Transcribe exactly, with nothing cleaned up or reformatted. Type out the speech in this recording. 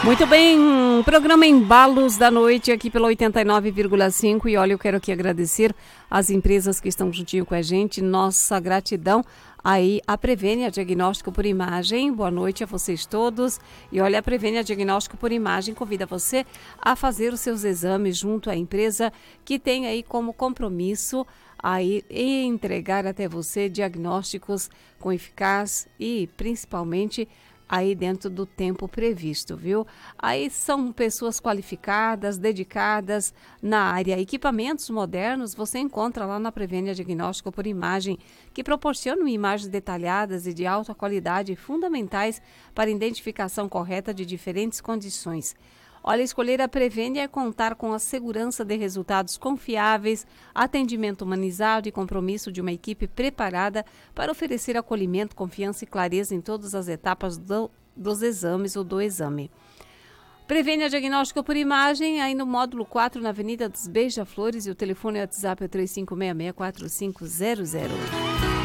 Muito bem, programa Embalos da Noite aqui pela oitenta e nove vírgula cinco. E olha, eu quero aqui agradecer as empresas que estão juntinho com a gente. Nossa gratidão aí a Prevenia Diagnóstico por Imagem. Boa noite a vocês todos. E olha, a Prevenia Diagnóstico por Imagem convida você a fazer os seus exames junto à empresa que tem aí como compromisso aí entregar até você diagnósticos com eficaz e principalmente aí dentro do tempo previsto, viu? Aí são pessoas qualificadas, dedicadas na área. Equipamentos modernos você encontra lá na Prevenia Diagnóstico por Imagem, que proporcionam imagens detalhadas e de alta qualidade fundamentais para a identificação correta de diferentes condições. Olha, escolher a Prevenia é contar com a segurança de resultados confiáveis, atendimento humanizado e compromisso de uma equipe preparada para oferecer acolhimento, confiança e clareza em todas as etapas do, dos exames ou do exame. Prevenia Diagnóstico por Imagem, aí no módulo quatro, na Avenida dos Beija-Flores, e o telefone e o WhatsApp é três cinco seis seis, quatro cinco zero zero.